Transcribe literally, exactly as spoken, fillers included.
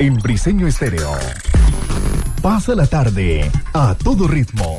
en Briseño Estéreo. Pasa la tarde a todo ritmo.